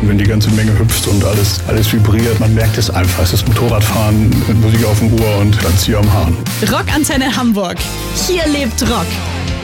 Wenn die ganze Menge hüpft und alles vibriert, man merkt es einfach. Es ist Motorradfahren, Musik auf dem Ohr und dann Zieh am Hahn. Rockantenne Hamburg. Hier lebt Rock.